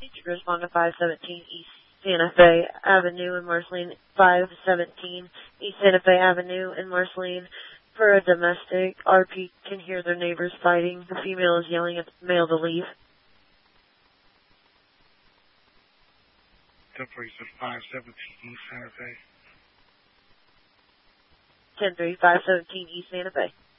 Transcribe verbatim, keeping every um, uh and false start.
Did you respond to five seventeen East Santa Fe Avenue in Marceline, five seventeen East Santa Fe Avenue in Marceline? For a domestic, R P can hear their neighbors fighting. The female is yelling at the male to leave. ten three said five seventeen East Santa Fe. ten three, five seventeen East Santa Fe.